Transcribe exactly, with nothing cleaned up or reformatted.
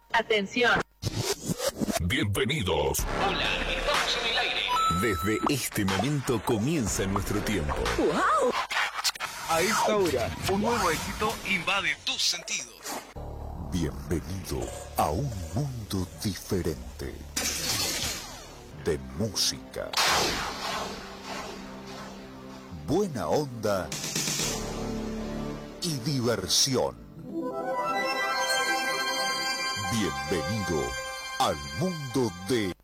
Atención. Bienvenidos. Hola, estamos en el aire. Desde este momento comienza nuestro tiempo. ¡Wow! A esta hora, un nuevo éxito invade tus sentidos. Bienvenido a un mundo diferente de música, buena onda y diversión. Bienvenido al mundo de